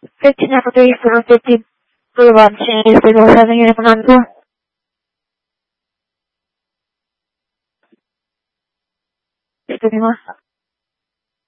15 after 3 for 50 Boulevard, change, 307 uniform on 4. Excuse me,